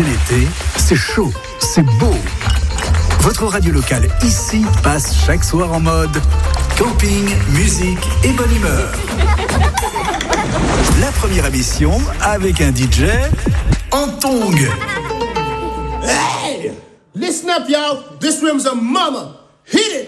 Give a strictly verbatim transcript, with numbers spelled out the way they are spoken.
C'est l'été, c'est chaud, c'est beau. Votre radio locale ici passe chaque soir en mode camping, musique et bonne humeur. La première émission avec un D J en tongs. Hey! Listen up, y'all. This room's a mama. Hit it!